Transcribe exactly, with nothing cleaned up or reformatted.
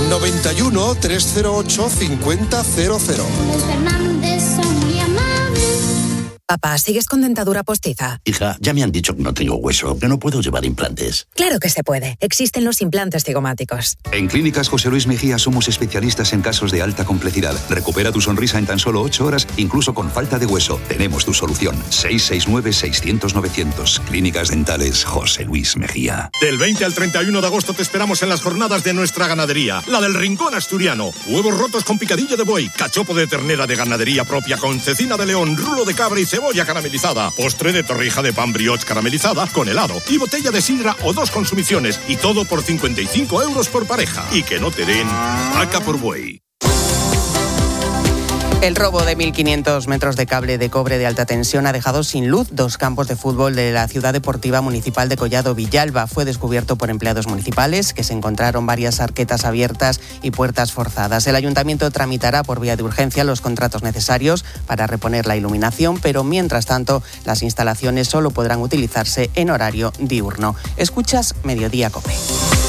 noventa y uno, trescientos ocho, cincuenta cero cero. Papá, ¿sigues con dentadura postiza? Hija, ya me han dicho que no tengo hueso, que no puedo llevar implantes. Claro que se puede. Existen los implantes cigomáticos. En Clínicas José Luis Mejía somos especialistas en casos de alta complejidad. Recupera tu sonrisa en tan solo ocho horas, incluso con falta de hueso. Tenemos tu solución. seis seis nueve, seiscientos, novecientos. Clínicas Dentales José Luis Mejía. Del veinte al treinta y uno de agosto te esperamos en las jornadas de nuestra ganadería, la del Rincón Asturiano. Huevos rotos con picadillo de buey, cachopo de ternera de ganadería propia con cecina de león, rulo de cabra y cebolla caramelizada, postre de torrija de pan brioche caramelizada con helado y botella de sidra o dos consumiciones, y todo por cincuenta y cinco euros por pareja. Y que no te den vaca por buey. El robo de mil quinientos metros de cable de cobre de alta tensión ha dejado sin luz dos campos de fútbol de la Ciudad Deportiva Municipal de Collado Villalba. Fue descubierto por empleados municipales, que se encontraron varias arquetas abiertas y puertas forzadas. El ayuntamiento tramitará por vía de urgencia los contratos necesarios para reponer la iluminación, pero mientras tanto las instalaciones solo podrán utilizarse en horario diurno. Escuchas Mediodía COPE.